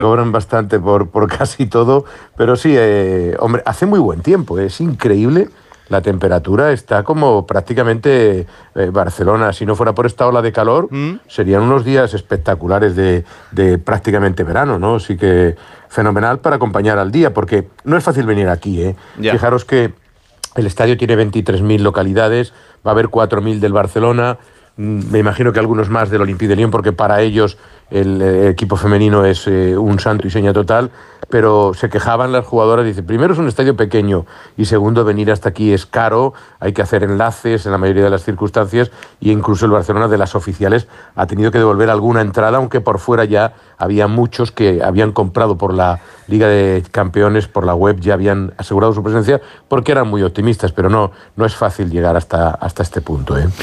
cobran bastante por casi todo, pero sí, hombre, hace muy buen tiempo, es increíble. La temperatura está como prácticamente Barcelona. Si no fuera por esta ola de calor, ¿Mm? serían unos días espectaculares de prácticamente verano, ¿no? Así que fenomenal para acompañar al día, porque no es fácil venir aquí, ¿eh? Ya. Fijaros que el estadio tiene 23.000 localidades, va a haber 4.000 del Barcelona, me imagino que algunos más del Olympique de Lyon, porque para ellos el equipo femenino es un santo y seña total, pero se quejaban las jugadoras, dice, primero es un estadio pequeño y segundo venir hasta aquí es caro, hay que hacer enlaces en la mayoría de las circunstancias y incluso el Barcelona de las oficiales ha tenido que devolver alguna entrada, aunque por fuera ya había muchos que habían comprado por la Liga de Campeones, por la web, ya habían asegurado su presencia porque eran muy optimistas, pero no es fácil llegar hasta este punto, ¿eh?